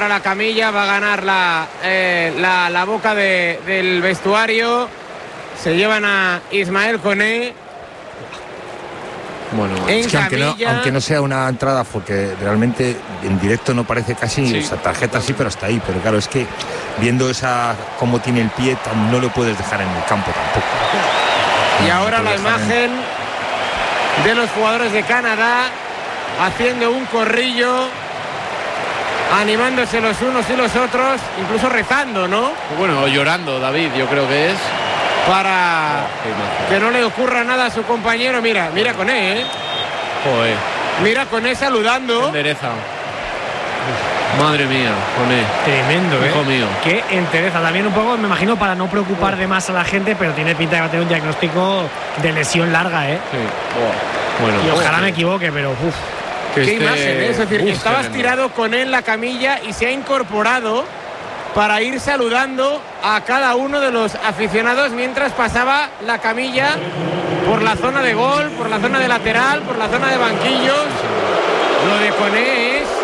ahora la camilla, va a ganar la boca del vestuario. Se llevan a Ismael Koné. Bueno, es que aunque no sea una entrada, porque realmente en directo no parece casi, o sea, tarjeta sí, pero hasta ahí. Pero claro, es que viendo cómo tiene el pie, no lo puedes dejar en el campo tampoco. Y ahora la imagen de los jugadores de Canadá haciendo un corrillo, animándose los unos y los otros, incluso rezando, ¿no? Bueno, o llorando, David, yo creo que es. Para que no le ocurra nada a su compañero. Mira Koné, Joder. Mira Koné saludando. Endereza. Madre mía, Koné. Tremendo, hijo mío. Qué entereza. También un poco, me imagino, para no preocupar de más a la gente, pero tiene pinta de va a tener un diagnóstico de lesión larga, Sí. Bueno, y ojalá me equivoque, pero qué imagen, Es decir, estaba estirado Koné en la camilla y se ha incorporado para ir saludando a cada uno de los aficionados mientras pasaba la camilla por la zona de gol, por la zona de lateral, por la zona de banquillos. Lo de Koné es...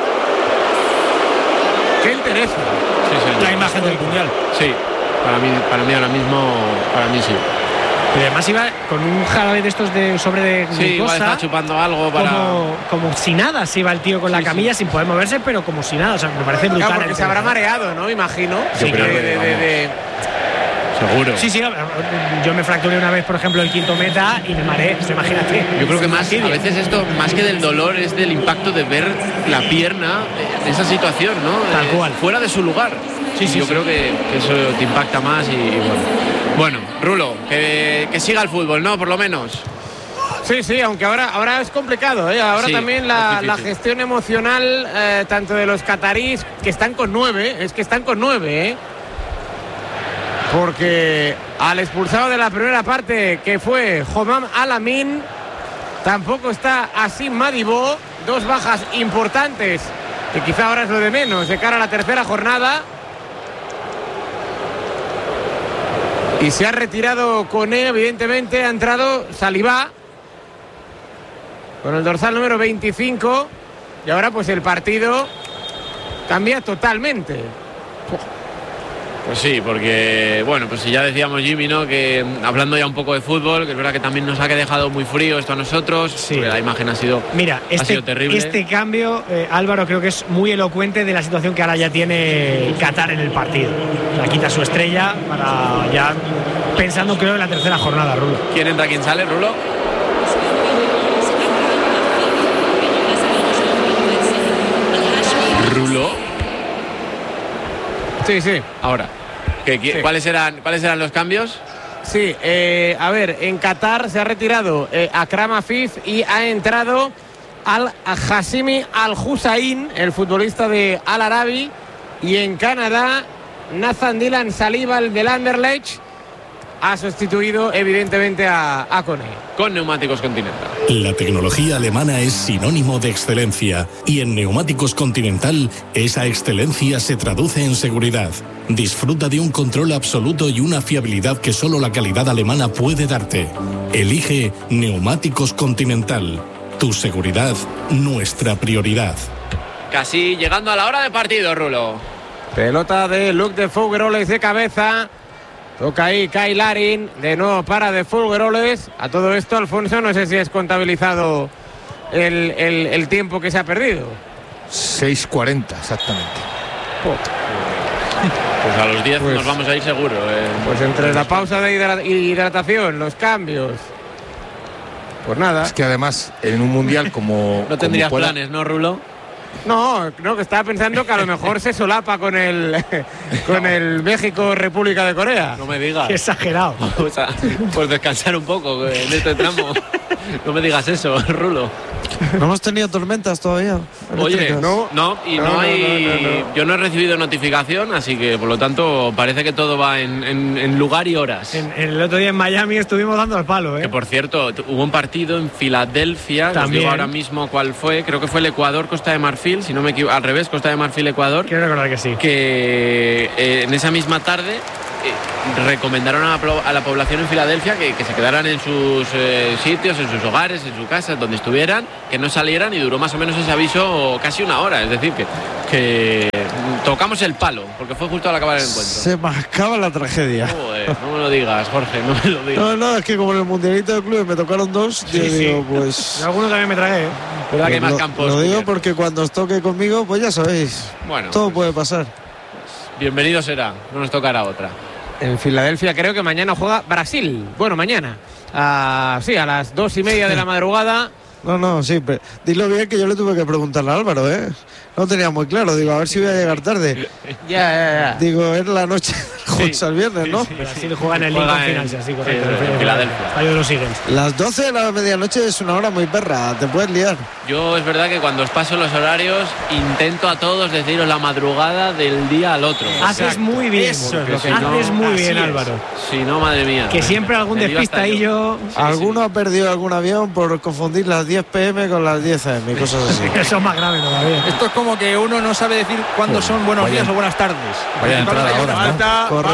¡Qué interés! Sí, la imagen del Mundial. Sí, para mí ahora mismo, para mí sí. Pero además iba con un jarabe de estos de sobre de glucosa. Sí, igual está chupando algo para... Como si nada se iba el tío con la camilla sin poder moverse, pero como si nada. O sea, me parece brutal. Claro, porque se habrá mareado, ¿no? Imagino. Yo creo que seguro. Sí, yo me fracturé una vez, por ejemplo, el quinto meta y me mareé, imagínate. Yo creo que más, a veces esto, más que del dolor, es del impacto de ver la pierna en esa situación, ¿no? Tal cual. Fuera de su lugar. Yo creo que eso te impacta más y bueno. Bueno, Rulo, que siga el fútbol, ¿no? Por lo menos. Sí, aunque ahora es complicado, ¿eh? Ahora sí, también la gestión emocional, tanto de los catarís, que están con 9, ¿eh? Porque al expulsado de la primera parte, que fue Homam Alamin, tampoco está Asim Madibo, 2 bajas importantes, que quizá ahora es lo de menos, de cara a la tercera jornada. Y se ha retirado Koné, evidentemente, ha entrado Salivá con el dorsal número 25 y ahora pues el partido cambia totalmente. Pues sí, porque, bueno, pues si ya decíamos, Jimmy, ¿no? Que hablando ya un poco de fútbol, que es verdad que también nos ha dejado muy frío esto a nosotros. Sí. La imagen ha sido terrible. Este cambio, Álvaro, creo que es muy elocuente de la situación que ahora ya tiene Qatar en el partido. La quita su estrella para ya pensando, creo, en la tercera jornada, Rulo. ¿Quién entra, quién sale, Rulo? Rulo. Sí. Ahora, ¿cuáles eran los cambios? Sí, a ver, en Qatar se ha retirado Akram Afif y ha entrado Al-Hashimi Al-Hussein, el futbolista de Al-Arabi, y en Canadá Nathan Dylan Salibal del Anderlecht ha sustituido evidentemente a Koné. Con Neumáticos Continental. La tecnología alemana es sinónimo de excelencia y en Neumáticos Continental esa excelencia se traduce en seguridad. Disfruta de un control absoluto y una fiabilidad que solo la calidad alemana puede darte. Elige Neumáticos Continental. Tu seguridad, nuestra prioridad. Casi llegando a la hora de partido, Rulo. Pelota de Luc de Fougueroles de cabeza. Toca ahí Kai Larin, de nuevo para de Fougueroles. A todo esto, Alfonso, no sé si has contabilizado el tiempo que se ha perdido. 6:40 exactamente. Pues a los 10 nos vamos a ir seguro. Pues entre la pausa de hidratación, los cambios. Pues nada. Es que además en un mundial como... No tendrías planes, ¿no, Rulo? No, que estaba pensando que a lo mejor se solapa con el México República de Corea. No me digas. Qué exagerado. O sea, pues descansar un poco en este tramo. No me digas eso, Rulo. No hemos tenido tormentas todavía. Oye, no hay. Yo no he recibido notificación, así que por lo tanto parece que todo va en lugar y horas. El otro día en Miami estuvimos dando el palo, Que por cierto, hubo un partido en Filadelfia, os digo ahora mismo cuál fue, creo que fue el Ecuador-Costa de Marfil, si no me equivoco, al revés, Costa de Marfil-Ecuador. Quiero recordar que sí. Que en esa misma tarde recomendaron a la población en Filadelfia que se quedaran en sus sitios, en sus hogares, en sus casas, donde estuvieran, que no salieran, y duró más o menos ese aviso casi una hora. Es decir, que tocamos el palo, porque fue justo al acabar el encuentro. Se mascaba la tragedia. Joder, no me lo digas, Jorge, no me lo digas. No, es que como en el mundialito de clubes me tocaron 2, yo digo, pues... Yo alguno también me tragué, ¿eh? ¿Verdad que hay más campos? Lo digo porque cuando os toque conmigo, pues ya sabéis, bueno, todo pues, puede pasar. Bienvenido será, no nos tocará otra. En Filadelfia creo que mañana juega Brasil. Bueno, mañana. Sí, a las 2:30 de la madrugada. No, sí, pero dilo bien, que yo le tuve que preguntarle a Álvaro, ¿eh? No tenía muy claro, digo, a ver si voy a llegar tarde. Ya. Digo, es la noche del jueves al viernes, ¿no? Sí, Brasil juega en el Lincoln Financial, sí, correcto. En Filadelfia. Estadio de los Eagles. Las 12 de la medianoche es una hora muy perra, te puedes liar. Yo es verdad que cuando os paso los horarios intento a todos deciros la madrugada del día al otro. Haces muy bien. Eso es lo que haces muy bien, es. Álvaro. Si no, madre mía. Que siempre algún despistadillo. Alguno ha perdido algún avión por confundir las 10 p.m. con las 10 a.m. y cosas así. Eso es más grave todavía. Esto es como que uno no sabe decir cuándo son buenos días o buenas tardes. Vaya entrada ahora, ¿no?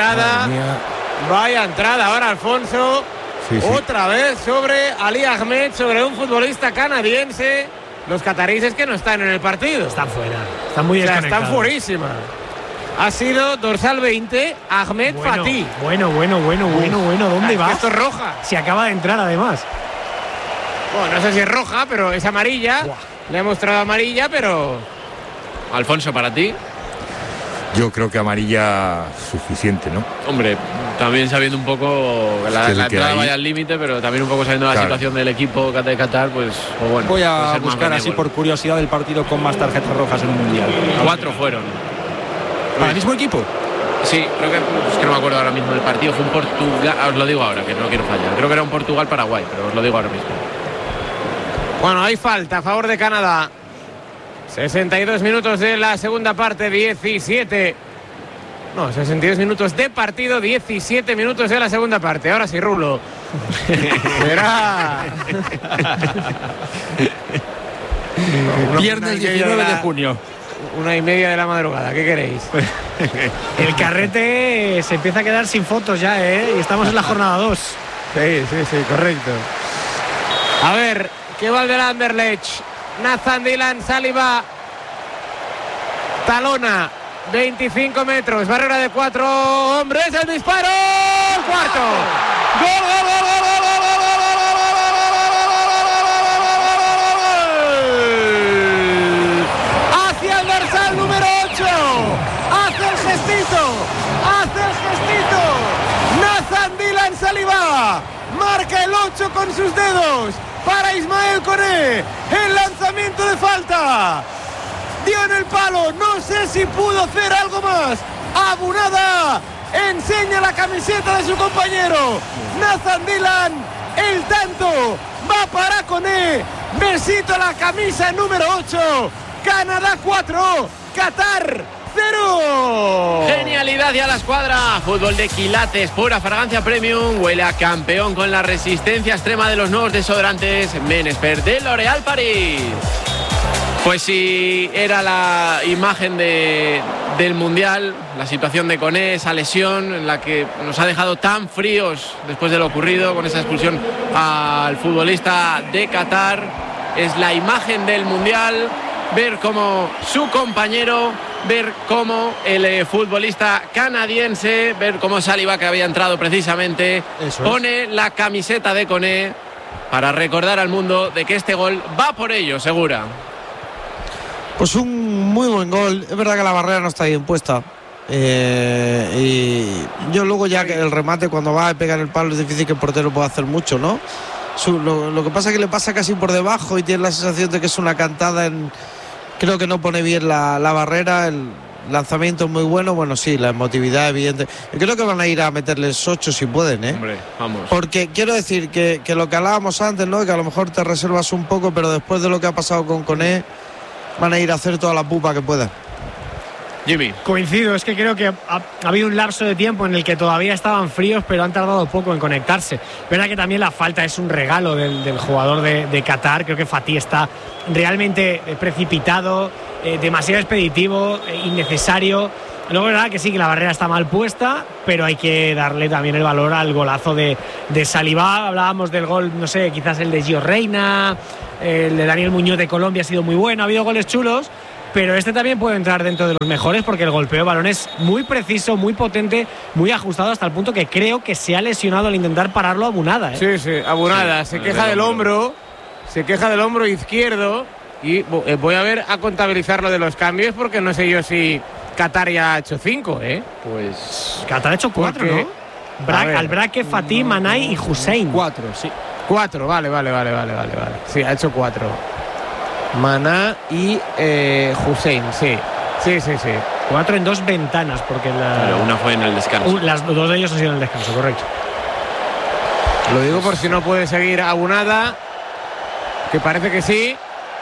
Vaya entrada ahora, Alfonso. Sí. Otra vez sobre Ali Ahmed, sobre un futbolista canadiense. Los cataríes que no están en el partido. Están fuera. Están muy desconectados. Están fuerísimas. Ha sido dorsal 20, Ahmed Fatih. Bueno. ¿Dónde va? Esto es roja. Se acaba de entrar además. Bueno, no sé si es roja, pero es amarilla. Buah. Le he mostrado amarilla, pero... Alfonso, para ti. Yo creo que amarilla suficiente, ¿no? Hombre, también sabiendo un poco la entrada vaya al límite, pero también un poco sabiendo la situación del equipo de Qatar, pues bueno. Voy a buscar así por curiosidad el partido con más tarjetas rojas en un mundial. 4 fueron. ¿Para el mismo equipo? Sí, creo que, es que no me acuerdo ahora mismo del partido. Fue un Portugal, os lo digo ahora, que no quiero fallar. Creo que era un Portugal-Paraguay, pero os lo digo ahora mismo. Bueno, hay falta a favor de Canadá. 62 minutos de la segunda parte, 62 minutos de partido, 17 minutos de la segunda parte. Ahora sí, Rulo. Será Viernes 19 de junio. 1:30 de la madrugada, ¿qué queréis? El carrete se empieza a quedar sin fotos ya, ¿eh? Y estamos en la jornada 2. Sí, correcto. A ver, ¿qué va de Anderlecht? Nathan Dylan Saliba talona 25 metros, barrera de 4 hombres, el disparo, el cuarto, gol. Hacia el dorsal número 8, hace el gestito, Nathan Dylan Saliba marca el 8 con sus dedos. Para Ismael Koné, el lanzamiento de falta, dio en el palo, no sé si pudo hacer algo más. Abunada enseña la camiseta de su compañero Nathan Dylan, el tanto va para Koné, besito a la camisa número 8, Canadá 4, Qatar 0. Genialidad y a la escuadra. Fútbol de quilates, pura fragancia premium. Huele a campeón con la resistencia extrema de los nuevos desodorantes Men Expert de L'Oréal Paris. Pues sí, era la imagen del Mundial, la situación de Koné, esa lesión en la que nos ha dejado tan fríos después de lo ocurrido con esa expulsión al futbolista de Qatar. Es la imagen del Mundial, ver cómo su compañero, ver cómo el futbolista canadiense, ver cómo Saliba, que había entrado precisamente, pone la camiseta de Koné para recordar al mundo de que este gol va por ello, Segura. Pues un muy buen gol. Es verdad que la barrera no está bien puesta. Y yo luego ya que el remate cuando va a pegar el palo es difícil que el portero pueda hacer mucho, ¿no? Lo que pasa es que le pasa casi por debajo y tiene la sensación de que es una cantada creo que no pone bien la barrera. El lanzamiento es muy bueno. Bueno, sí, la emotividad evidente. Yo creo que van a ir a meterles 8 si pueden, ¿eh? Hombre, vamos. Porque quiero decir que lo que hablábamos antes, ¿no? Que a lo mejor te reservas un poco, pero después de lo que ha pasado con Koné van a ir a hacer toda la pupa que puedan. Jimmy. Coincido, es que creo que ha habido un lapso de tiempo en el que todavía estaban fríos, pero han tardado poco en conectarse. Verdad que también la falta es un regalo del jugador de Qatar. Creo que Fatih está realmente precipitado, demasiado expeditivo, innecesario. Luego es verdad que sí, que la barrera está mal puesta, pero hay que darle también el valor al golazo de Saliba. Hablábamos del gol, no sé, quizás el de Gio Reina, el de Daniel Muñoz de Colombia ha sido muy bueno, ha habido goles chulos, pero este también puede entrar dentro de los mejores porque el golpeo de balón es muy preciso, muy potente, muy ajustado, hasta el punto que creo que se ha lesionado al intentar pararlo a Abunada. Sí, Abunada, se queja del hombro izquierdo y voy a ver a contabilizar lo de los cambios porque no sé yo si Qatar ya ha hecho 5, Pues Qatar ha hecho 4, ¿no? Al-Braque, Fatih, Manay y Hussein. 4, sí. 4, vale. Sí, ha hecho 4. Maná y Hussein, sí. 4 en 2 ventanas, porque Pero una fue en el descanso. Las dos de ellos han sido en el descanso, correcto. Lo digo por si no puede seguir Abunada, que parece que sí.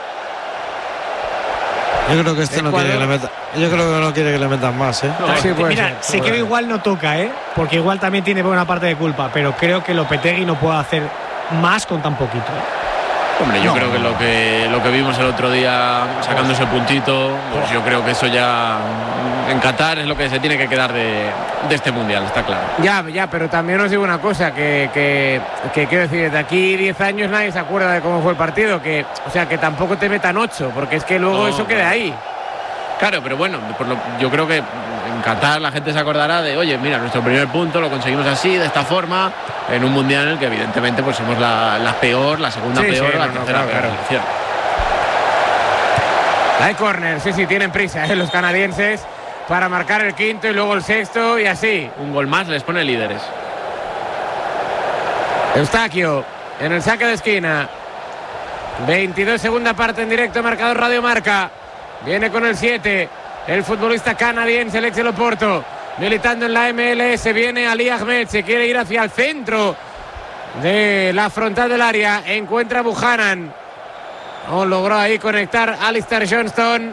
Yo creo que no quiere que le metan. Yo creo que no quiere que le metan más, Sí, mira, se quedó igual no toca, porque igual también tiene buena parte de culpa, pero creo que Lopetegui no puede hacer más con tan poquito. Hombre, yo creo que lo que vimos el otro día sacándose el puntito, pues yo creo que eso ya en Qatar es lo que se tiene que quedar de este mundial, está claro. Ya, pero también os digo una cosa, que quiero decir, de aquí 10 años nadie se acuerda de cómo fue el partido, que tampoco te metan 8, porque es que luego eso queda ahí. Claro, pero bueno, yo creo que en Qatar la gente se acordará de, oye, mira, nuestro primer punto lo conseguimos así, de esta forma, en un mundial en el que evidentemente pues somos la peor, la segunda peor, la tercera peor selección. Hay córner, sí, tienen prisa, los canadienses, para marcar el quinto y luego el sexto y así. Un gol más les pone líderes. Eustaquio en el saque de esquina. 22 segunda parte en directo, marcador Radio Marca. Viene con el 7, el futbolista canadiense, el ex del Oporto, militando en la MLS. Viene Ali Ahmed, se quiere ir hacia el centro de la frontal del área. Encuentra a Buchanan. Logró ahí conectar Alistair Johnston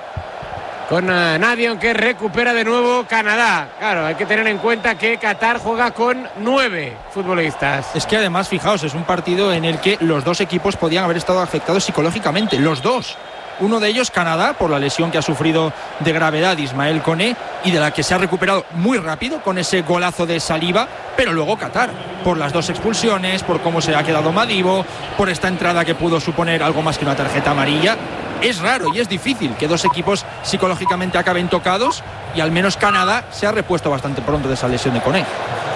con Nadion, que recupera de nuevo Canadá. Claro, hay que tener en cuenta que Qatar juega con 9 futbolistas. Es que además, fijaos, es un partido en el que los dos equipos podían haber estado afectados psicológicamente, los dos. Uno de ellos, Canadá, por la lesión que ha sufrido de gravedad Ismael Koné y de la que se ha recuperado muy rápido con ese golazo de Saliba, pero luego Qatar, por las 2 expulsiones, por cómo se ha quedado Madibo, por esta entrada que pudo suponer algo más que una tarjeta amarilla. Es raro y es difícil que dos equipos psicológicamente acaben tocados, y al menos Canadá se ha repuesto bastante pronto de esa lesión de Koné.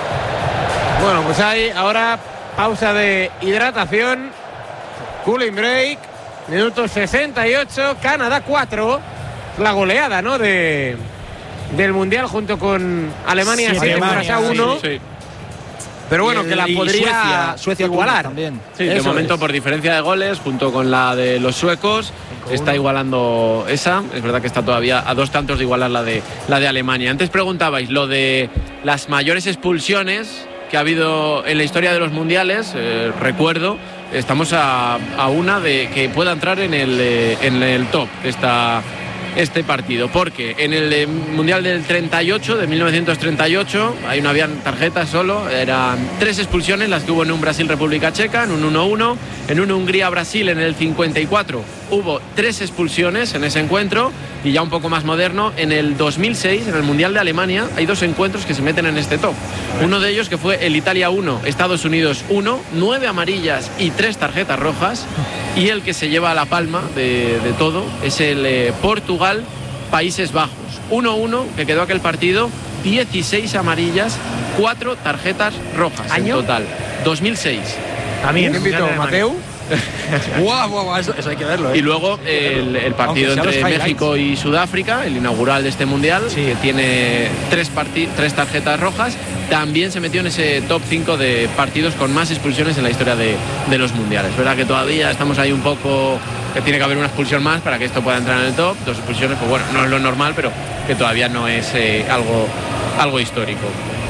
Bueno, pues hay ahora pausa de hidratación, cooling break. Minuto 68, Canadá 4, la goleada, ¿no? Del Mundial junto con Alemania, 1. Sí. Pero bueno, que la podría Suecia igualar también. Sí, de momento por diferencia de goles, junto con la de los suecos, está igualando esa. Es verdad que está todavía a 2 tantos de igualar la de Alemania. Antes preguntabais lo de las mayores expulsiones que ha habido en la historia de los mundiales. Recuerdo, estamos a una de que pueda entrar en el top de este partido, porque en el mundial del 38, de 1938, ahí no habían tarjetas solo, eran 3 expulsiones las que hubo en un Brasil-República Checa, en un 1-1, en un Hungría-Brasil en el 54 hubo 3 expulsiones en ese encuentro, y ya un poco más moderno, en el 2006, en el mundial de Alemania, hay 2 encuentros que se meten en este top. Uno de ellos que fue el Italia 1, Estados Unidos 1, 9 amarillas y 3 tarjetas rojas, y el que se lleva la palma de todo es el Portugal Países Bajos 1-1, que quedó aquel partido, 16 amarillas, 4 tarjetas rojas. ¿Año? En total 2006. También invito a Mateu. Guau, eso hay que verlo, Y luego el partido entre México y Sudáfrica, el inaugural de este mundial, que tiene 3 tarjetas rojas, también se metió en ese top 5 de partidos con más expulsiones en la historia de los mundiales. Es verdad que todavía estamos ahí un poco, que tiene que haber una expulsión más para que esto pueda entrar en el top. 2 expulsiones, pues bueno, no es lo normal, pero que todavía no es algo histórico.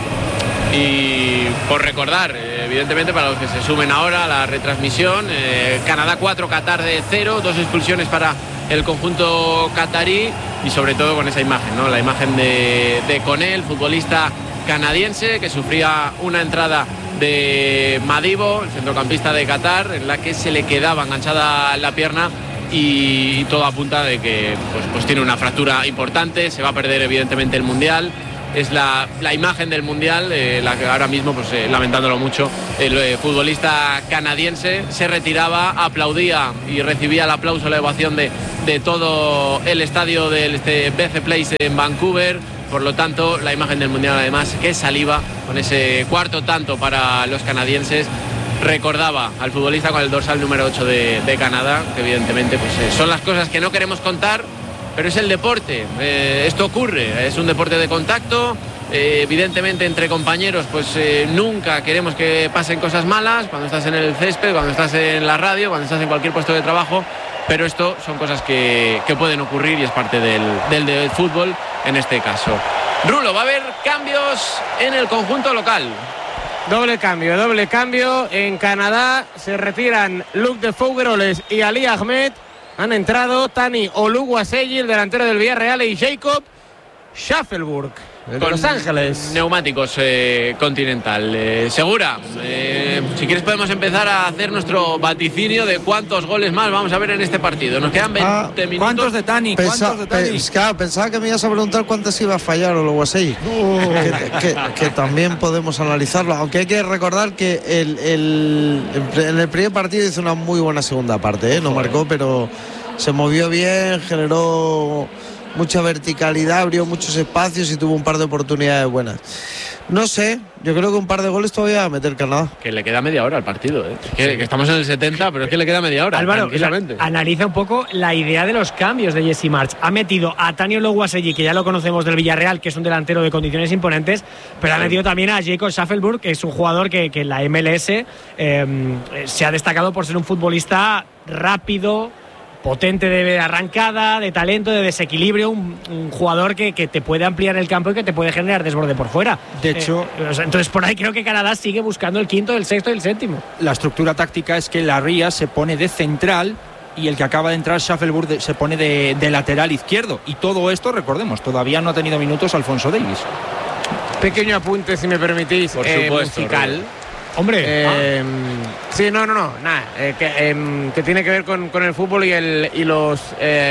Y por recordar, evidentemente para los que se sumen ahora a la retransmisión, Canadá 4, Qatar de 0, 2 expulsiones para el conjunto catarí, y sobre todo con esa imagen, ¿no? La imagen de Koné, el futbolista canadiense, que sufría una entrada de Madibo, el centrocampista de Qatar, en la que se le quedaba enganchada la pierna y todo apunta de que pues tiene una fractura importante, se va a perder evidentemente el Mundial. Es la imagen del Mundial, la que ahora mismo, pues lamentándolo mucho, el futbolista canadiense se retiraba, aplaudía y recibía el aplauso, la ovación de todo el estadio del BC Place en Vancouver. Por lo tanto, la imagen del Mundial, además, que saliva con ese cuarto tanto para los canadienses, recordaba al futbolista con el dorsal número 8 de Canadá, que evidentemente pues son las cosas que no queremos contar. Pero es el deporte, esto ocurre, es un deporte de contacto, evidentemente entre compañeros pues nunca queremos que pasen cosas malas, cuando estás en el césped, cuando estás en la radio, cuando estás en cualquier puesto de trabajo, pero esto son cosas que pueden ocurrir y es parte del fútbol en este caso. Rulo, va a haber cambios en el conjunto local. Doble cambio, en Canadá se retiran Luc de Fougeroles y Ali Ahmed. Han entrado Tani Oluwaseyi, el delantero del Villarreal, y Jacob Schaffelburg, de Los Ángeles. Neumáticos Continental. Segura, si quieres podemos empezar a hacer nuestro vaticinio de cuántos goles más vamos a ver en este partido. Nos quedan 20 minutos. ¿Cuántos de Tani? Pensaba que me ibas a preguntar cuántas iba a fallar Oluwaseyi. Que también podemos analizarlo, aunque hay que recordar que en el primer partido hizo una muy buena segunda parte, no marcó, pero se movió bien, generó mucha verticalidad, abrió muchos espacios y tuvo un par de oportunidades buenas. No sé, yo creo que un par de goles todavía va a meter Canadá. Que le queda media hora al partido, ¿eh? Que estamos en el 70, pero es que le queda media hora. Álvaro, analiza un poco la idea de los cambios de Jesse Marsch. Ha metido a Tani Oluwaseyi, que ya lo conocemos del Villarreal, que es un delantero de condiciones imponentes, pero ha metido también a Jacob Schaffelburg, que es un jugador que en la MLS se ha destacado por ser un futbolista rápido, potente de arrancada, de talento, de desequilibrio, un jugador que te puede ampliar el campo y que te puede generar desborde por fuera. De hecho, entonces por ahí creo que Canadá sigue buscando el quinto, el sexto y el séptimo. La estructura táctica es que Larría se pone de central y el que acaba de entrar, Schaffelburg, se pone de lateral izquierdo. Y todo esto, recordemos, todavía no ha tenido minutos Alfonso Davies. Pequeño apunte, si me permitís, por supuesto, musical. Hombre, sí, nada, que tiene que ver con el fútbol y los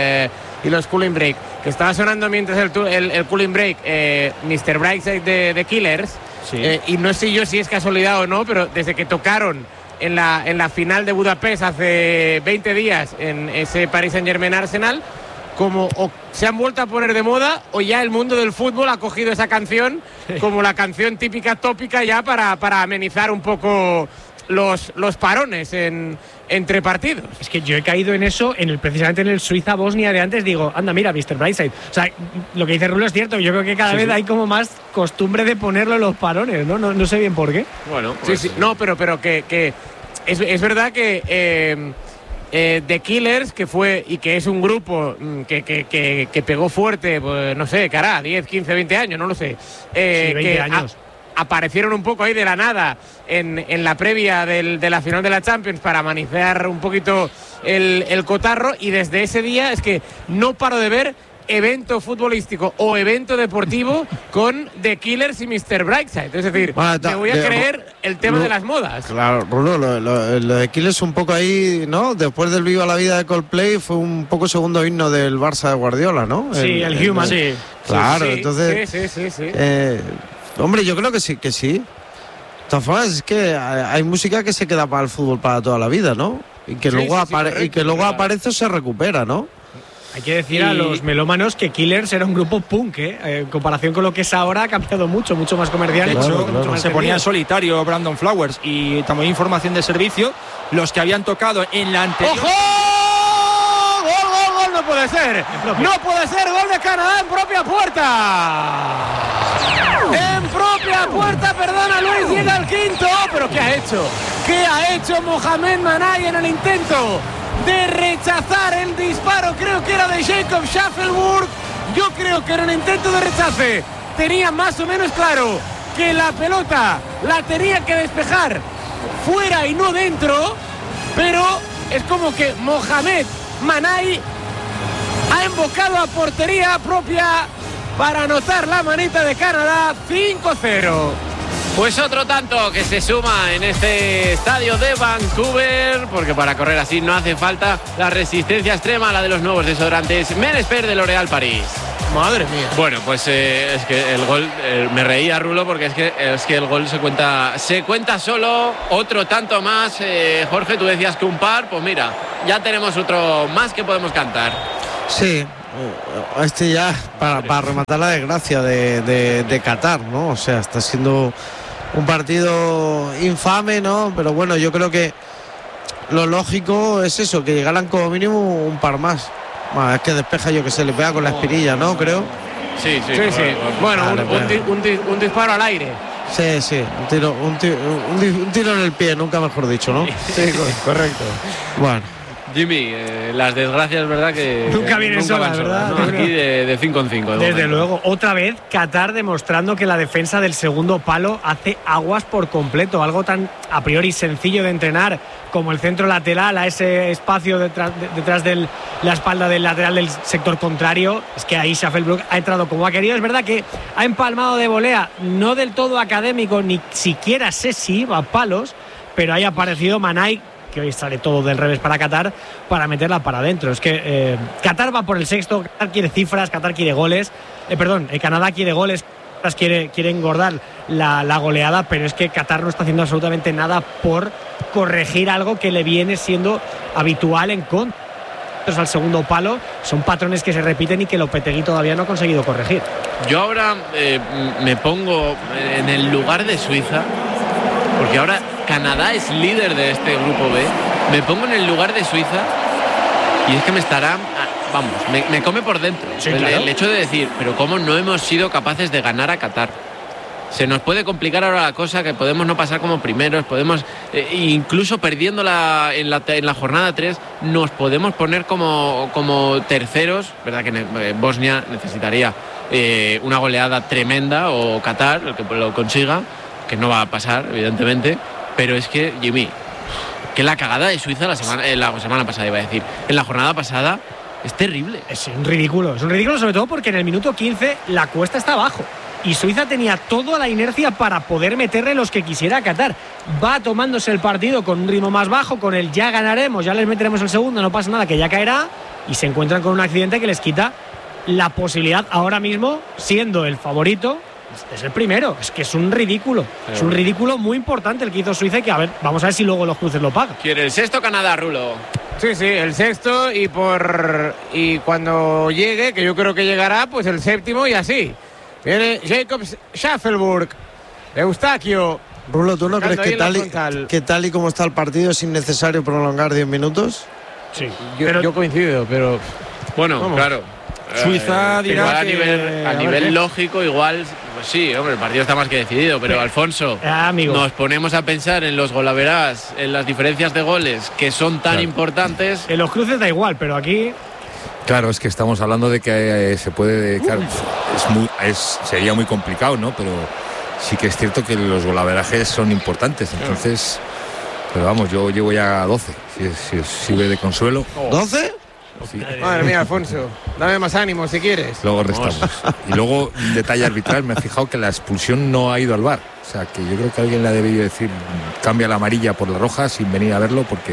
cooling break, que estaba sonando mientras el cooling break, Mr. Brightside de Killers, sí. Y no sé yo si es casualidad o no, pero desde que tocaron en la final de Budapest hace 20 días en ese Paris Saint-Germain Arsenal, como o se han vuelto a poner de moda o ya el mundo del fútbol ha cogido esa canción como la canción típica, tópica ya para amenizar un poco los parones entre partidos. Es que yo he caído en eso precisamente en el Suiza-Bosnia de antes. Digo, anda, mira, Mr. Brightside. O sea, lo que dice Rulo es cierto. Yo creo que cada vez hay como más costumbre de ponerlo en los parones, ¿no? No sé bien por qué. Bueno, pues sí. No, pero que es verdad que The Killers, que fue y que es un grupo que pegó fuerte, pues no sé, 10, 15, 20 años, no lo sé. 20 años. Aparecieron un poco ahí de la nada en la previa de la final de la Champions para amenizar un poquito el cotarro, y desde ese día es que no paro de ver evento futbolístico o evento deportivo con The Killers y Mr. Brightside. Es decir, me voy a creer el tema de las modas. Claro, Rulo, lo de Killers un poco ahí, ¿no? Después del Viva la Vida de Coldplay fue un poco segundo himno del Barça de Guardiola, ¿no? Sí, el Human. Sí. Claro, sí, entonces... Sí. Hombre, yo creo que sí. De todas formas, es que hay música que se queda para el fútbol para toda la vida, ¿no? Y que luego aparece o se recupera, ¿no? Hay que decir a los melómanos que Killers era un grupo punk, en comparación con lo que es ahora ha cambiado mucho más comercial. De hecho, se ponía en solitario Brandon Flowers. Y también información de servicio, los que habían tocado en la anterior... ¡Ojo! ¡Gol! No puede ser. No puede ser. Gol de Canadá en propia puerta. En propia puerta, perdona Luis, llega al quinto. ¿Pero qué ha hecho? ¿Qué ha hecho Mohamed Manay en el intento de rechazar el disparo? Creo que era de Jacob Schaffelburg. Yo creo que en el intento de rechace tenía más o menos claro que la pelota la tenía que despejar fuera y no dentro, pero es como que Mohamed Manay ha embocado a portería propia para anotar la manita de Canadá. 5-0. Pues otro tanto que se suma en este estadio de Vancouver, porque para correr así no hace falta la resistencia extrema, la de los nuevos desodorantes Men-Expert de L'Oréal París. Madre mía. Bueno, pues es que el gol, me reía Rulo, porque es que el gol se cuenta solo. Otro tanto más. Jorge, tú decías que un par, pues mira, ya tenemos otro más que podemos cantar. Sí, ya para rematar la desgracia de Qatar, ¿no? O sea, está siendo un partido infame, ¿no? Pero bueno, yo creo que lo lógico es eso, que llegaran como mínimo un par más. Bueno, es que despeja, yo que sé, le pega con la espinilla, ¿no? Creo. Sí. Bueno, un disparo al aire. Sí, un tiro en el pie, nunca mejor dicho, ¿no? Sí, correcto. Bueno. Jimmy, las desgracias, ¿verdad? Que nunca vienen solas, ¿verdad? ¿no? Aquí de 5 en 5. Desde luego, otra vez Qatar demostrando que la defensa del segundo palo hace aguas por completo. Algo tan a priori sencillo de entrenar como el centro lateral a ese espacio detrás de la espalda del lateral del sector contrario. Es que ahí Schaffenburg ha entrado como ha querido. Es verdad que ha empalmado de volea, no del todo académico, ni siquiera sé si iba a palos, pero ahí ha aparecido Manay, que hoy sale todo del revés para Qatar, para meterla para adentro. Es que Qatar va por el sexto, Qatar quiere cifras, Qatar quiere goles, Canadá quiere goles, quiere engordar la goleada, pero es que Qatar no está haciendo absolutamente nada por corregir algo que le viene siendo habitual en contra. Al segundo palo son patrones que se repiten y que Lopetegui todavía no ha conseguido corregir. Yo ahora me pongo en el lugar de Suiza, porque ahora Canadá es líder de este grupo B. Me pongo en el lugar de Suiza y es que me estará, me come por dentro. Sí, claro. El hecho de decir, pero cómo no hemos sido capaces de ganar a Qatar. Se nos puede complicar ahora la cosa, que podemos no pasar como primeros, podemos incluso perdiendo en la jornada 3, nos podemos poner como terceros. Verdad que Bosnia necesitaría una goleada tremenda, o Qatar, el que lo consiga, que no va a pasar, evidentemente. Pero es que, Jimmy, que la cagada de Suiza la semana pasada, iba a decir, en la jornada pasada, es terrible. Es un ridículo sobre todo porque en el minuto 15 la cuesta está abajo y Suiza tenía toda la inercia para poder meterle los que quisiera a Qatar. Va tomándose el partido con un ritmo más bajo, con el ya ganaremos, ya les meteremos el segundo, no pasa nada, que ya caerá, y se encuentran con un accidente que les quita la posibilidad ahora mismo, siendo el favorito. Es el primero, es que es un ridículo. Es un ridículo muy importante el que hizo Suiza, y que vamos a ver si luego los cruces lo pagan. ¿Quiere el sexto Canadá, Rulo? Sí, el sexto, y cuando llegue, que yo creo que llegará, pues el séptimo, y así. Viene Jacobs Schaffenburg, Eustaquio. Rulo, ¿tú no crees que tal y como está el partido es innecesario prolongar 10 minutos? Sí, yo coincido, pero bueno, vamos. Claro. Suiza dirá a nivel lógico, igual, pues sí, hombre, el partido está más que decidido, pero Alfonso, nos ponemos a pensar en los golaverás, en las diferencias de goles que son tan importantes. En los cruces da igual, pero aquí. Claro, es que estamos hablando de que se puede. Claro, sería muy complicado, ¿no? Pero sí que es cierto que los golaverajes son importantes, entonces. Pero vamos, yo llevo ya 12, si sirve de consuelo. ¿12? Sí. Madre mía, Alfonso, dame más ánimo si quieres. Luego restamos. Y luego, un detalle arbitral, me he fijado que la expulsión no ha ido al VAR. O sea, que yo creo que alguien le ha debido decir, cambia la amarilla por la roja sin venir a verlo, porque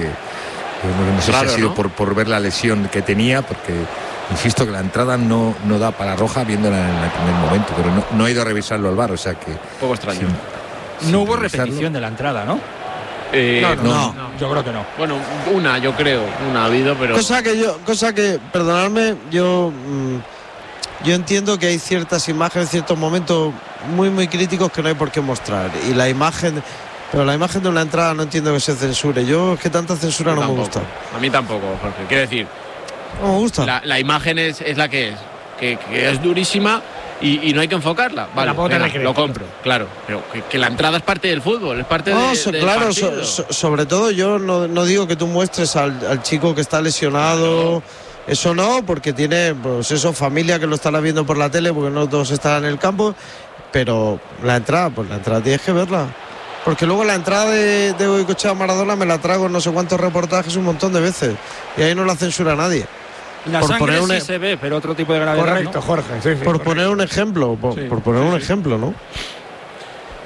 no sé si ha sido, ¿no?, por ver la lesión que tenía, porque insisto que la entrada no da para roja viéndola en el primer momento, pero no ha ido a revisarlo al VAR, o sea que. Un poco extraño. No hubo repetición de la entrada, ¿no? No, yo creo que no. Bueno, yo creo, una ha habido, pero. Cosa que, perdonadme, yo entiendo que hay ciertas imágenes, ciertos momentos muy, muy críticos que no hay por qué mostrar. Y la imagen de una entrada no entiendo que se censure. Es que tanta censura no me gusta. A mí tampoco, Jorge. Quiero decir, no me gusta. La imagen es la que es, que es durísima. Y no hay que enfocarla, vale, lo compro, claro, pero que la entrada es parte del fútbol, es parte del claro, partido. Sobre todo yo no digo que tú muestres al chico que está lesionado, eso no, porque tiene, pues eso, familia que lo estará viendo por la tele, porque no todos estarán en el campo, pero la entrada tienes que verla, porque luego la entrada de Goicoechea a Maradona me la trago en no sé cuántos reportajes un montón de veces, y ahí no la censura nadie. La por sangre poner sí se ve, pero otro tipo de gravedad. Correcto, ¿no? Jorge. Sí, por poner un ejemplo, por poner un ejemplo, ¿no?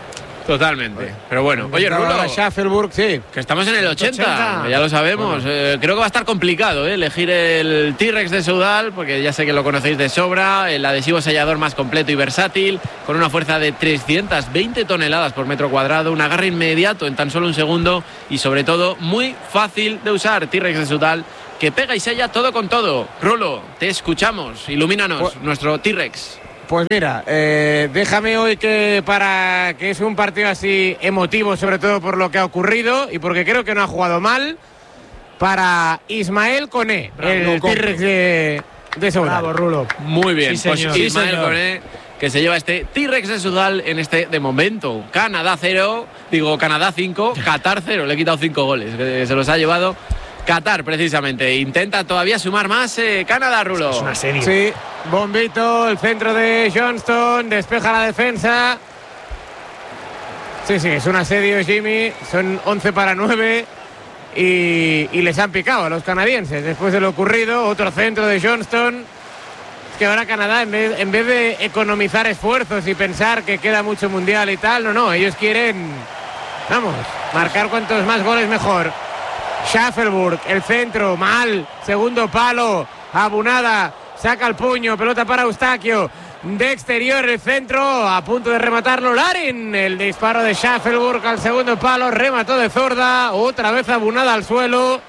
Totalmente. Pero bueno, oye, Rulo, Sheffield, sí. Que estamos en el 80, ya lo sabemos. Bueno. Creo que va a estar complicado elegir el T-Rex de Soudal, porque ya sé que lo conocéis de sobra. El adhesivo sellador más completo y versátil, con una fuerza de 320 toneladas por metro cuadrado, un agarre inmediato en tan solo un segundo y sobre todo muy fácil de usar. T-Rex de Soudal, que pega y sella todo con todo. Rulo, te escuchamos. Ilumínanos, nuestro T-Rex. Pues mira, déjame hoy para que es un partido así emotivo, sobre todo por lo que ha ocurrido y porque creo que no ha jugado mal, para Ismael Koné, el T-Rex de Soudal. Bravo, Rulo. Muy bien, sí, pues señor. Ismael Koné, que se lleva este T-Rex de Soudal en este, de momento, Canadá 5, Qatar 0, le he quitado 5 goles, que se los ha llevado Qatar, precisamente. Intenta todavía sumar más Canadá, Rulo. Es una serie. Sí, bombito, el centro de Johnston, despeja la defensa. Sí, es un asedio, Jimmy. Son 11 para 9 y les han picado a los canadienses. Después de lo ocurrido, otro centro de Johnston. Es que ahora Canadá, en vez de economizar esfuerzos y pensar que queda mucho mundial y tal, no, ellos quieren, marcar cuantos más goles mejor. Sheffield, el centro, mal, segundo palo, Abunada, saca el puño, pelota para Eustaquio, de exterior el centro, a punto de rematarlo Larin, el disparo de Sheffield al segundo palo, remató de zurda, otra vez Abunada al suelo.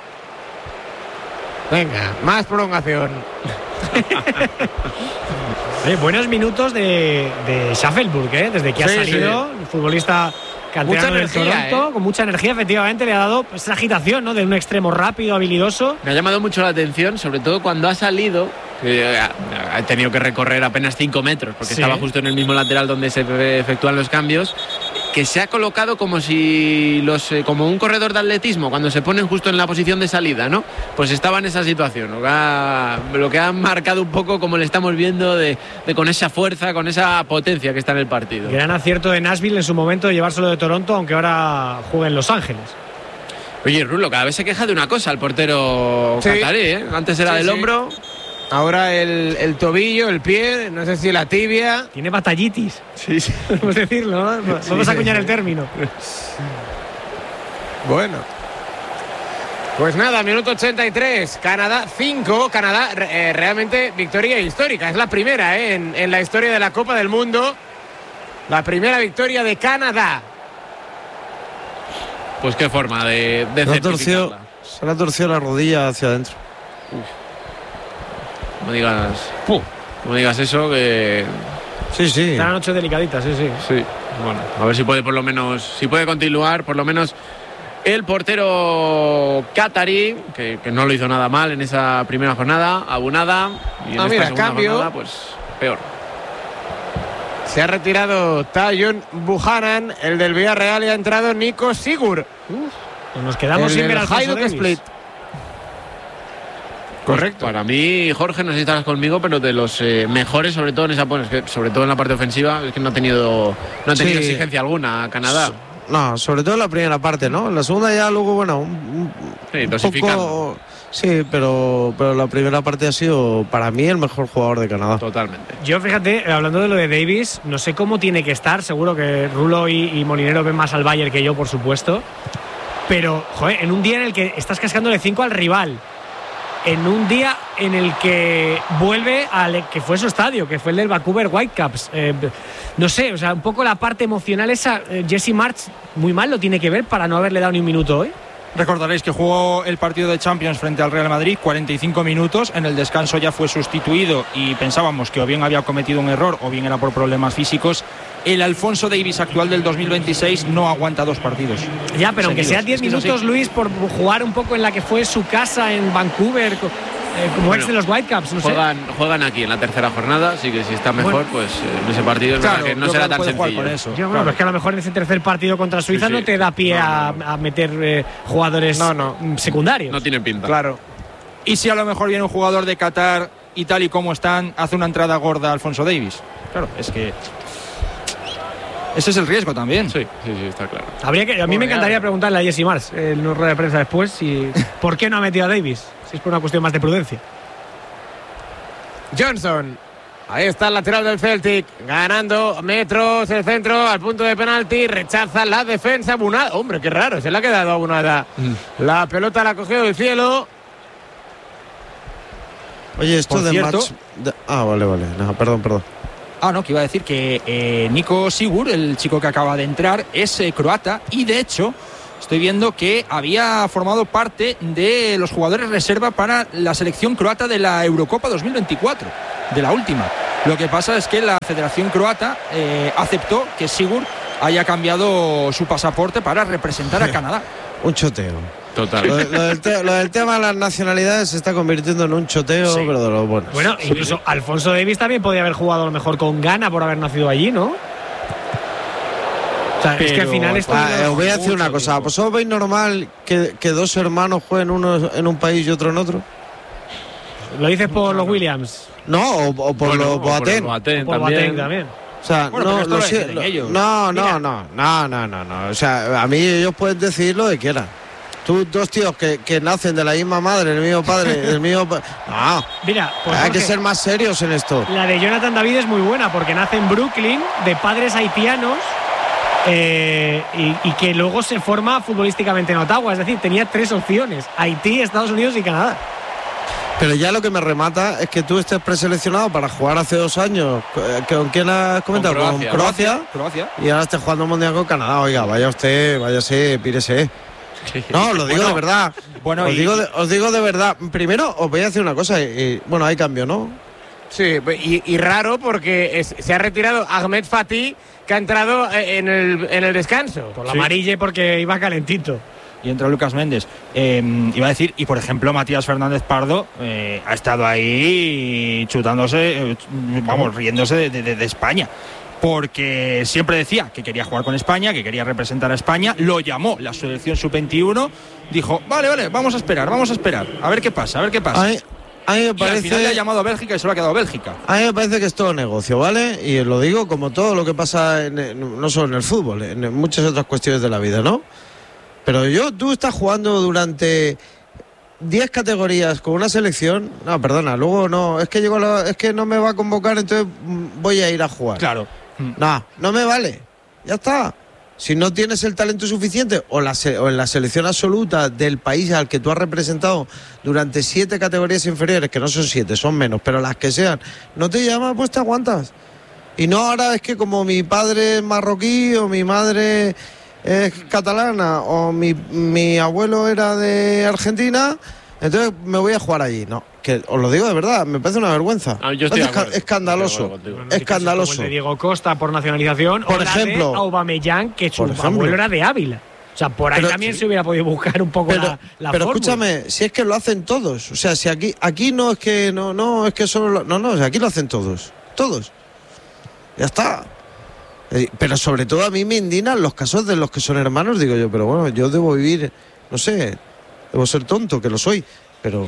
Venga, más prolongación. Buenos minutos de Sheffield, desde que ha salido, el futbolista canterano del Toronto, con mucha energía, efectivamente le ha dado esa agitación, ¿no? De un extremo rápido, habilidoso. Me ha llamado mucho la atención, sobre todo cuando ha salido, ha tenido que recorrer apenas 5 metros, porque estaba justo en el mismo lateral donde se efectúan los cambios, que se ha colocado como si como un corredor de atletismo, cuando se ponen justo en la posición de salida, ¿no? Pues estaba en esa situación, lo que ha marcado un poco, como le estamos viendo, de con esa fuerza, con esa potencia que está en el partido. Gran acierto de Nashville en su momento de llevárselo de Toronto, aunque ahora juega en Los Ángeles. Oye, Rulo, cada vez se queja de una cosa el portero catarí, Antes era del hombro. Ahora el tobillo, el pie, no sé si la tibia. Tiene batallitis. Sí. Podemos decirlo, ¿no? Vamos a acuñar el término. Bueno. Pues nada, minuto 83. Canadá 5. Canadá realmente victoria histórica. Es la primera en la historia de la Copa del Mundo. La primera victoria de Canadá. Pues qué forma de certificarla. Se le ha torcido la rodilla hacia adentro. No digas eso, que... Sí. Están noches delicaditas, sí. Bueno, a ver si puede continuar, por lo menos el portero catarí, que no lo hizo nada mal en esa primera jornada, Abunada, y en esta segunda jornada, pues peor. Se ha retirado Tajon Buchanan, el del Villarreal, y ha entrado Nico Sigur. Pues nos quedamos sin ver al Hajduk Split. Correcto. Para mí, Jorge, no sé si estarás conmigo, pero de los mejores, sobre todo en esa, sobre todo en la parte ofensiva, es que no ha tenido exigencia alguna Canadá. No, sobre todo en la primera parte, ¿no? En la segunda ya luego, dosificando. Poco, sí, pero la primera parte ha sido para mí el mejor jugador de Canadá. Totalmente. Yo, fíjate, hablando de lo de Davis, no sé cómo tiene que estar, seguro que Rulo y Molinero ven más al Bayern que yo, por supuesto, pero, en un día en el que estás cascándole 5 al rival, en un día en el que vuelve al que fue su estadio, que fue el del Vancouver Whitecaps. No sé, un poco la parte emocional esa, Jesse Marsch muy mal lo tiene que ver para no haberle dado ni un minuto hoy. Recordaréis que jugó el partido de Champions frente al Real Madrid 45 minutos, en el descanso ya fue sustituido y pensábamos que o bien había cometido un error o bien era por problemas físicos. El Alphonso Davies actual del 2026 no aguanta 2 partidos. Ya, pero aunque sea 10 minutos, Luis, por jugar un poco en la que fue su casa en Vancouver, como ex de los Whitecaps, no juegan aquí en la tercera jornada, así que si está mejor, pues en ese partido es verdad que no será tan sencillo. Pero es que a lo mejor en ese tercer partido contra Suiza no te da pie a meter jugadores secundarios. No tiene pinta. Claro. Y si a lo mejor viene un jugador de Qatar y tal y como están, hace una entrada gorda a Alphonso Davies. Claro, es que ese es el riesgo también. Sí, está claro. A mí me encantaría preguntarle a Jesse Marsch en una rueda de prensa después por qué no ha metido a Davies, si es por una cuestión más de prudencia. Johnson Ahí está el lateral del Celtic, ganando metros el centro al punto de penalti, rechaza la defensa. Bunada, hombre, qué raro, se le ha quedado a Bunada. La pelota la ha cogido del cielo. Oye, esto de match... vale. No, perdón. No, que iba a decir que Nico Sigur, el chico que acaba de entrar, es croata y de hecho estoy viendo que había formado parte de los jugadores reserva para la selección croata de la Eurocopa 2024, de la última. Lo que pasa es que la Federación Croata aceptó que Sigur haya cambiado su pasaporte para representar a Canadá. Un choteo. Total. Lo del tema de las nacionalidades se está convirtiendo en un choteo, sí. Pero de los buenos. Bueno, incluso Alfonso Davies también podía haber jugado a lo mejor con Ghana por haber nacido allí, ¿no? O sea, pero, es que al final esto os voy a decir una cosa. ¿Vosotros veis normal que dos hermanos jueguen uno en un país y otro en otro? ¿Lo dices por los Williams? No, o por los Boateng. Por Boateng también. O sea, bueno, no. O sea, a mí ellos pueden decir lo que quieran. Tú, dos tíos que nacen de la misma madre, el mismo padre, el mismo... No, mira, pues hay que ser más serios en esto. La de Jonathan David es muy buena porque nace en Brooklyn de padres haitianos y que luego se forma futbolísticamente en Ottawa. Es decir, tenía 3 opciones: Haití, Estados Unidos y Canadá. Pero ya lo que me remata es que tú estés preseleccionado para jugar hace 2 años. ¿Con quién has comentado? Con Croacia. Y ahora estés jugando un mundial con Canadá. Oiga, váyase, pírese. No, lo digo de verdad. Bueno, os digo de verdad. Primero, os voy a decir una cosa. Bueno, hay cambio, ¿no? Sí, y raro porque se ha retirado Ahmed Fatih, que ha entrado en el descanso. Por la amarilla, porque iba calentito. Y entra Lucas Méndez. Iba a decir, y por ejemplo, Matías Fernández Pardo ha estado ahí chutándose, riéndose de España. Porque siempre decía que quería jugar con España, que quería representar a España. Lo llamó la selección sub-21. Dijo, vale, vamos a esperar. A ver qué pasa. A mí me parece... Y al final le ha llamado a Bélgica y se lo ha quedado Bélgica. A mí me parece que es todo negocio, ¿vale? Y lo digo como todo lo que pasa no solo en el fútbol, en muchas otras cuestiones de la vida, ¿no? Pero tú estás jugando durante 10 categorías con una selección. No, perdona, luego no. Es que no me va a convocar, entonces voy a ir a jugar. Claro. No me vale. Ya está. Si no tienes el talento suficiente o en la selección absoluta del país al que tú has representado durante 7 categorías inferiores, que no son 7, son menos, pero las que sean, no te llama, pues te aguantas. Y no ahora es que como mi padre es marroquí o mi madre es catalana o mi abuelo era de Argentina, entonces me voy a jugar allí. No, que os lo digo de verdad, me parece una vergüenza. Escandaloso. Escandaloso. Como el de Diego Costa por nacionalización, por ejemplo, de Aubameyang, que su abuelo era de Ávila. O sea, por ahí también se hubiera podido buscar un poco la pero fórmula. Escúchame, si es que lo hacen todos. O sea, si aquí no es que no es que solo o sea, aquí lo hacen todos. Ya está. Pero sobre todo a mí me indignan los casos de los que son hermanos, digo yo, pero bueno, yo debo vivir, no sé, debo ser tonto, que lo soy, pero...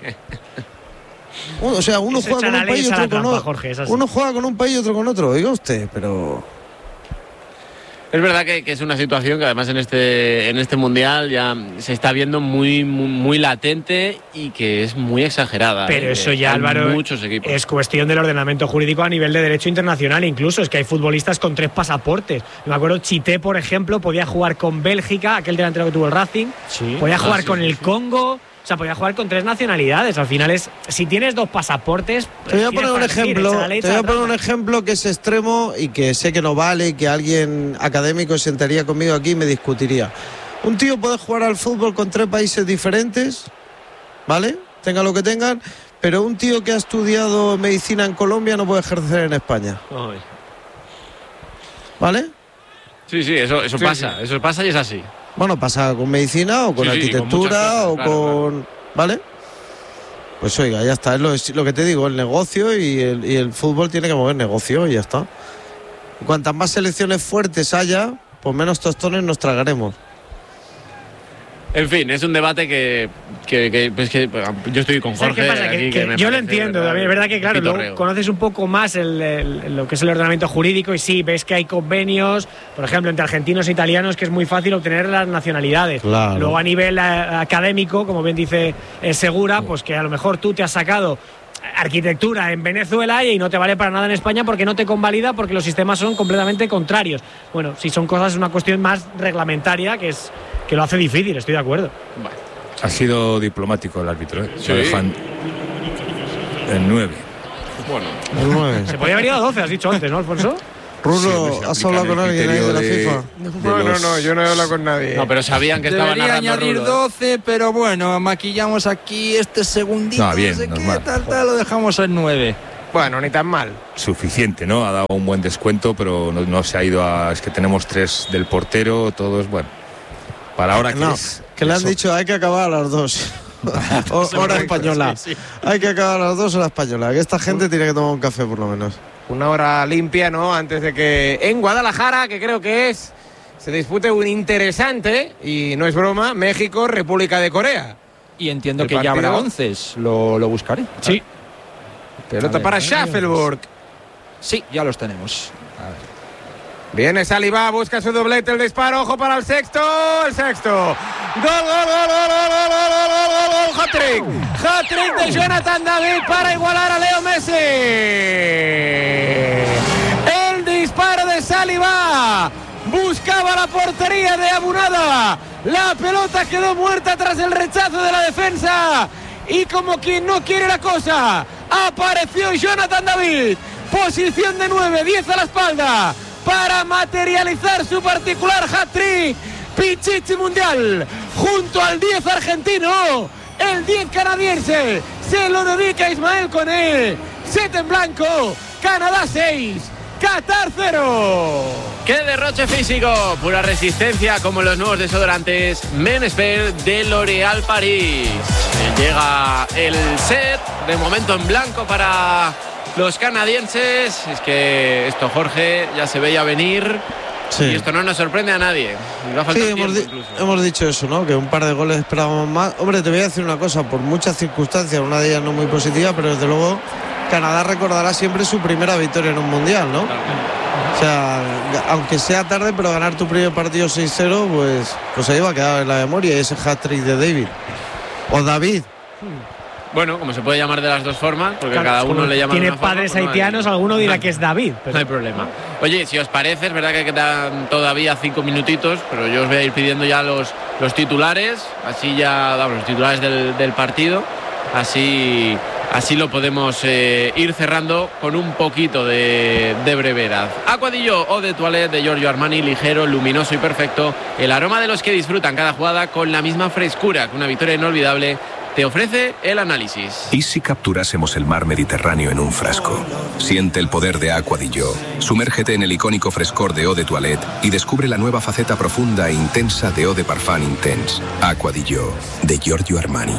o sea, uno juega con un país y otro con otro. Jorge, uno juega con un país y otro con otro, oiga usted, pero... Es verdad que es una situación que además en este mundial ya se está viendo muy latente y que es muy exagerada. Pero eso ya, Álvaro, muchos equipos. Es cuestión del ordenamiento jurídico a nivel de derecho internacional. Incluso es que hay futbolistas con 3 pasaportes. Me acuerdo, Chité, por ejemplo, podía jugar con Bélgica, aquel delantero que tuvo el Racing. Sí. Podía jugar con el Congo. O sea, podía jugar con 3 nacionalidades. Al final si tienes 2 pasaportes... Te voy a poner un ejemplo que es extremo y que sé que no vale y que alguien académico se sentaría conmigo aquí y me discutiría. Un tío puede jugar al fútbol con 3 países diferentes, ¿vale? Tenga lo que tengan, pero un tío que ha estudiado medicina en Colombia no puede ejercer en España. Ay. ¿Vale? Sí, eso pasa. Sí. Eso pasa y es así. Bueno, pasa con medicina o con arquitectura con claro. ¿Vale? Pues oiga, ya está, es lo que te digo, el negocio y el fútbol tiene que mover negocio y ya está. Y cuantas más selecciones fuertes haya, pues menos tostones nos tragaremos. En fin, es un debate que yo estoy con Jorge. ¿Qué pasa? Que yo lo entiendo, David. Es verdad que, claro, luego conoces un poco más lo que es el ordenamiento jurídico y sí, ves que hay convenios, por ejemplo, entre argentinos e italianos, que es muy fácil obtener las nacionalidades. Claro. Luego, a nivel académico, como bien dice Segura, pues que a lo mejor tú te has sacado arquitectura en Venezuela y no te vale para nada en España porque no te convalida, porque los sistemas son completamente contrarios. Bueno, si son cosas, es una cuestión más reglamentaria que lo hace difícil, estoy de acuerdo. Vale. Ha sido diplomático el árbitro, ¿eh? Sí. Lo dejan en 9. Bueno, El 9. Se podía haber ido a 12, has dicho antes, ¿no, Alfonso? Rulo, Sí, ¿has hablado con alguien ahí de la FIFA? No, yo no he hablado con nadie. no, pero sabían que estaba Debería narrando añadir Rulo, 12, pero bueno, maquillamos aquí este segundito, No, bien, no sé normal. qué, tal, lo dejamos en 9. Bueno, ni tan mal. Suficiente, ¿no? Ha dado un buen descuento, pero no se ha ido a... Es que tenemos 3 del portero, todos, bueno. Para ahora que No, es... que le han eso. dicho hay que acabar a las 2. Hora española. Sí. Hay que acabar a las 2 hora española. Que esta gente tiene que tomar un café por lo menos. Una hora limpia, ¿no? Antes de que en Guadalajara, que creo que se dispute un interesante, y no es broma, México-República de Corea. Y entiendo El que ya habrá partido. 11, lo buscaré. Sí. Pelota A ver, para Schaffelburg. Sí, ya los tenemos. A ver. Viene Saliba, busca su doblete, el disparo, ojo para el sexto. Gol, hat-trick. Hat-trick de Jonathan David para igualar a Leo Messi. El disparo de Saliba buscaba la portería de Abunada. La pelota quedó muerta tras el rechazo de la defensa. Y como quien no quiere la cosa, apareció Jonathan David. Posición de 9, 10 a la espalda, para materializar su particular hat-trick. Pichichi mundial, junto al 10 argentino, el 10 canadiense, se lo dedica Ismael Koné. 7 en blanco, Canadá 6, Qatar 0. ¡Qué derroche físico! Pura resistencia, como los nuevos desodorantes Men Expert de L'Oréal París. Llega el set, de momento en blanco para los canadienses. Es que esto, Jorge, ya se veía venir. Sí. Y esto no nos sorprende a nadie. Nos va a faltar Sí, tiempo, hemos dicho eso, ¿no? Que un par de goles esperábamos más. Hombre, te voy a decir una cosa, por muchas circunstancias, una de ellas no muy positiva, pero desde luego Canadá recordará siempre su primera victoria en un mundial, ¿no? O sea, aunque sea tarde, pero ganar tu primer partido 6-0, pues ahí va a quedar en la memoria ese hat-trick de David. O David. Bueno, como se puede llamar de las dos formas, porque Claro, cada uno como le llama de tiene una forma, padres pues no haitianos, hay- alguno dirá que es David. Pero No hay problema. Oye, si os parece, es verdad que quedan todavía 5 minutitos, pero yo os voy a ir pidiendo ya los titulares, así ya damos los titulares del partido, así lo podemos ir cerrando con un poquito de brevedad. Aqua di Gio Eau de Toilette de Giorgio Armani, ligero, luminoso y perfecto, el aroma de los que disfrutan cada jugada con la misma frescura que una victoria inolvidable te ofrece el análisis. ¿Y si capturásemos el mar Mediterráneo en un frasco? Siente el poder de Aqua di Gio. Sumérgete en el icónico frescor de Eau de Toilette y descubre la nueva faceta profunda e intensa de Eau de Parfum Intense. Aqua di Gio, de Giorgio Armani.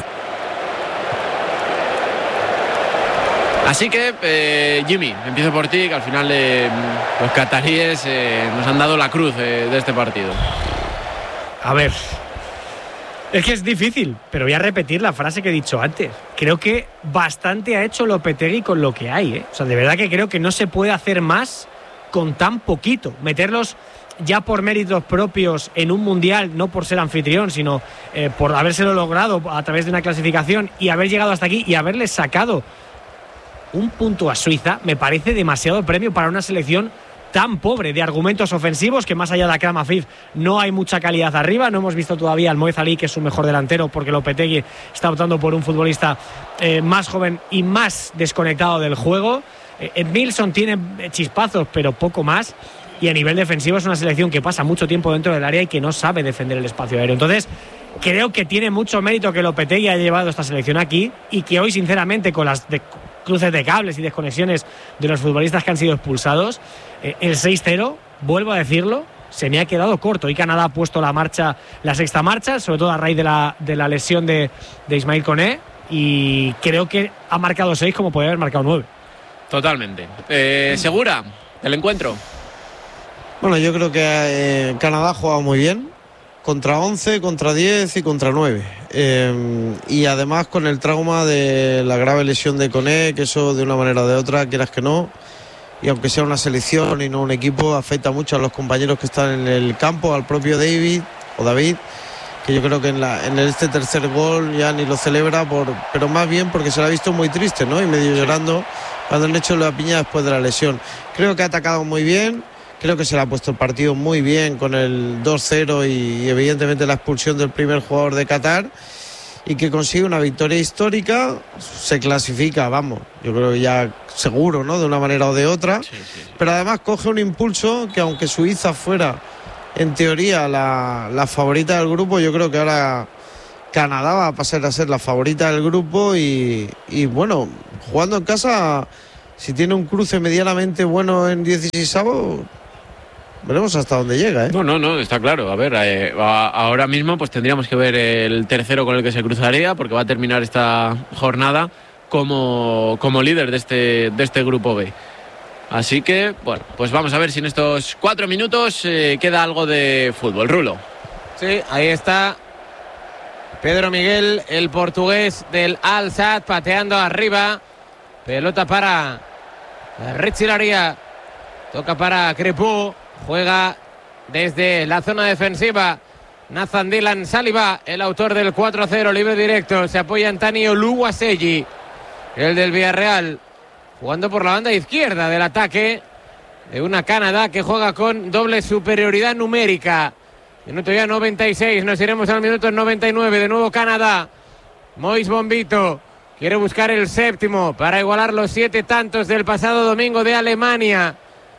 Así que, Jimmy, empiezo por ti, que al final los cataríes nos han dado la cruz de este partido. A ver, es que es difícil, pero voy a repetir la frase que he dicho antes. Creo que bastante ha hecho Lopetegui con lo que hay, ¿eh? O sea, de verdad que creo que no se puede hacer más con tan poquito. Meterlos ya por méritos propios en un mundial, no por ser anfitrión, sino por habérselo logrado a través de una clasificación y haber llegado hasta aquí y haberles sacado un punto a Suiza, me parece demasiado premio para una selección tan pobre de argumentos ofensivos, que más allá de Akram Afif no hay mucha calidad arriba. No hemos visto todavía al Moez Ali, que es su mejor delantero, porque Lopetegui está optando por un futbolista más joven y más desconectado del juego. Milson tiene chispazos, pero poco más. Y a nivel defensivo es una selección que pasa mucho tiempo dentro del área y que no sabe defender el espacio aéreo. Entonces, creo que tiene mucho mérito que Lopetegui haya llevado esta selección aquí y que hoy, sinceramente, con las cruces de cables y desconexiones de los futbolistas que han sido expulsados, el 6-0, vuelvo a decirlo, se me ha quedado corto. Y Canadá ha puesto la sexta marcha, sobre todo a raíz de la lesión de Ismael Koné, y creo que ha marcado 6 como podría haber marcado 9. Totalmente. ¿Segura el encuentro? Bueno, yo creo que Canadá ha jugado muy bien, contra 11, contra 10 y contra 9. Y además con el trauma de la grave lesión de Koné, que eso de una manera o de otra, quieras que no, y aunque sea una selección y no un equipo, afecta mucho a los compañeros que están en el campo, al propio David. que yo creo que en este tercer gol ya ni lo celebra, pero más bien porque se lo ha visto muy triste, ¿no? Y medio llorando cuando han hecho la piña después de la lesión. Creo que ha atacado muy bien, creo que se le ha puesto el partido muy bien con el 2-0 y evidentemente la expulsión del primer jugador de Qatar, y que consigue una victoria histórica, se clasifica, vamos, yo creo que ya seguro, ¿no? De una manera o de otra, pero además coge un impulso que, aunque Suiza fuera en teoría la favorita del grupo, yo creo que ahora Canadá va a pasar a ser la favorita del grupo y bueno, jugando en casa, si tiene un cruce medianamente bueno en 16avos, veremos hasta dónde llega, ¿eh? No, está claro. A ver, ahora mismo pues tendríamos que ver el tercero con el que se cruzaría, porque va a terminar esta jornada como líder de este grupo B. Así que, bueno, pues vamos a ver si en estos 4 minutos queda algo de fútbol. Rulo. Sí, ahí está Pedro Miguel, el portugués del Al Sadd, pateando arriba. Pelota para Richie Laria. Toca para Crepú. Juega desde la zona defensiva Nathan Dylan Saliba, el autor del 4-0, libre directo. Se apoya en Tani Oluwaseyi, el del Villarreal, jugando por la banda izquierda del ataque de una Canadá que juega con doble superioridad numérica. Minuto ya 96, nos iremos al minuto 99. De nuevo Canadá. Mois Bombito quiere buscar el séptimo para igualar los 7 tantos del pasado domingo de Alemania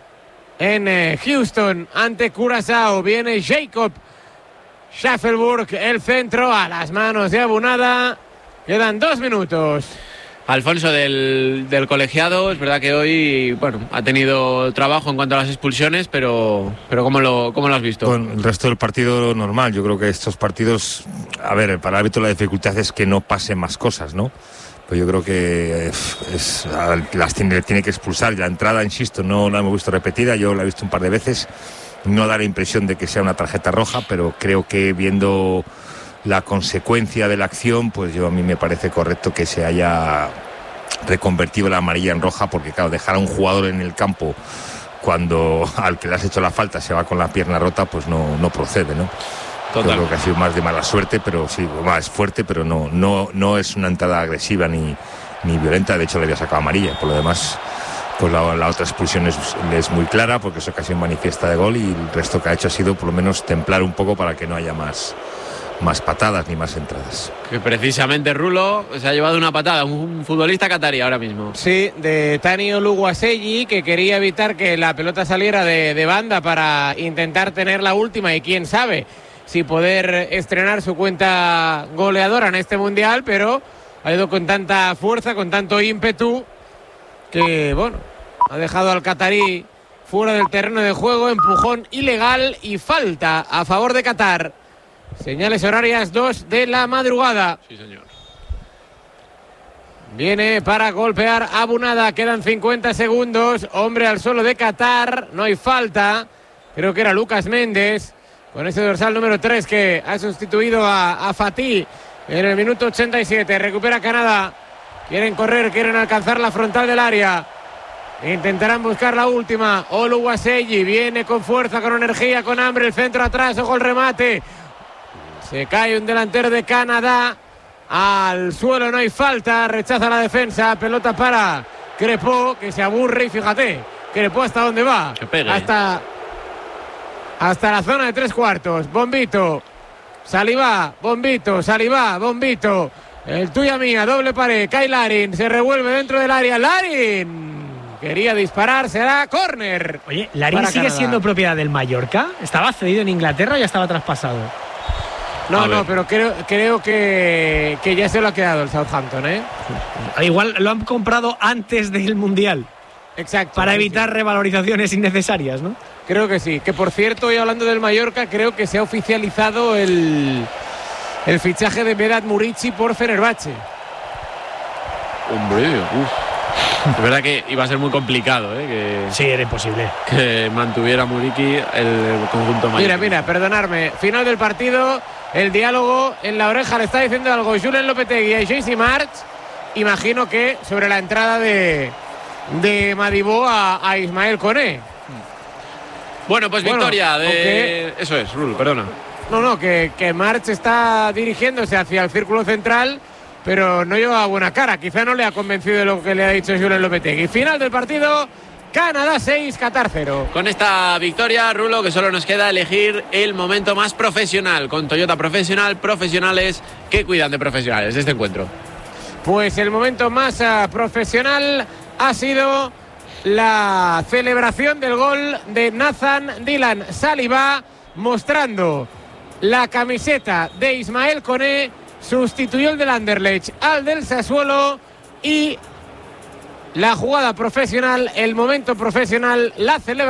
en Houston ante Curazao. Viene Jacob Schaffelburg, el centro a las manos de Abunada. Quedan 2 minutos. Alfonso, del colegiado, es verdad que hoy, bueno, ha tenido trabajo en cuanto a las expulsiones, pero ¿cómo lo has visto? Bueno, el resto del partido normal. Yo creo que estos partidos, a ver, para el árbitro la dificultad es que no pasen más cosas, ¿no? Pues yo creo que las tiene que expulsar. Y la entrada, insisto, no la hemos visto repetida, yo la he visto un par de veces. No da la impresión de que sea una tarjeta roja, pero creo que viendo la consecuencia de la acción, pues a mí me parece correcto que se haya reconvertido la amarilla en roja, porque claro, dejar a un jugador en el campo cuando al que le has hecho la falta se va con la pierna rota, pues no procede, ¿no? Yo creo que ha sido más de mala suerte, pero sí, más fuerte, pero no es una entrada agresiva ni violenta. De hecho le había sacado amarilla. Por lo demás, pues la otra expulsión es muy clara, porque es ocasión manifiesta de gol, y el resto que ha hecho ha sido por lo menos templar un poco para que no haya más patadas ni más entradas. Que precisamente Rulo se ha llevado una patada, un futbolista catarí ahora mismo. Sí, de Tani Oluwaseyi, que quería evitar que la pelota saliera de banda para intentar tener la última, y quién sabe si poder estrenar su cuenta goleadora en este mundial, pero ha ido con tanta fuerza, con tanto ímpetu, que bueno, ha dejado al catarí fuera del terreno de juego. Empujón ilegal y falta a favor de Qatar. Señales horarias 2 de la madrugada. Sí, señor. Viene para golpear Abunada. Quedan 50 segundos. Hombre al suelo de Qatar. No hay falta. Creo que era Lucas Méndez, con ese dorsal número 3, que ha sustituido a Fatih en el minuto 87. Recupera Canadá. Quieren correr, quieren alcanzar la frontal del área. Intentarán buscar la última. Oluwaseyi viene con fuerza, con energía, con hambre. El centro atrás, ojo el remate. Se cae un delantero de Canadá al suelo, no hay falta. Rechaza la defensa. Pelota para Crepó, que se aburre. Y fíjate, Crepó hasta dónde va. Hasta la zona de 3/4. Bombito, Saliba, Bombito, Saliba, Bombito. El tuya mía, doble pared. Cae Larin, se revuelve dentro del área. Larin quería disparar, será córner. Oye, ¿Larin sigue siendo propiedad del Mallorca? ¿Estaba cedido en Inglaterra o ya estaba traspasado? No, pero creo que ya se lo ha quedado el Southampton, ¿eh? Igual lo han comprado antes del Mundial. Exacto. Para evitar revalorizaciones innecesarias, ¿no? Creo que sí. Que por cierto, hoy hablando del Mallorca, creo que se ha oficializado el fichaje de Vedat Murici por Fenerbahce. Hombre, es verdad que iba a ser muy complicado, ¿eh? Sí, era imposible. Que mantuviera Murici el conjunto mallorquín. Mira, perdonadme. Final del partido, el diálogo en la oreja le está diciendo algo Julen Lopetegui y Jaycee March. Imagino que sobre la entrada de Madibó a Ismael Koné. Bueno, pues victoria de... aunque... Eso es, Rulo, perdona. No, que March está dirigiéndose hacia el círculo central, pero no lleva buena cara. Quizá no le ha convencido de lo que le ha dicho Julen Lopetegui. Final del partido, Canadá 6, Qatar 0. Con esta victoria, Rulo, que solo nos queda elegir el momento más profesional. Con Toyota Profesional, profesionales que cuidan de profesionales, este encuentro. Pues el momento más profesional ha sido la celebración del gol de Nathan Dylan Saliba, mostrando la camiseta de Ismael Koné. Sustituyó el del Anderlecht al del Sassuolo, y la jugada profesional, el momento profesional, la celebración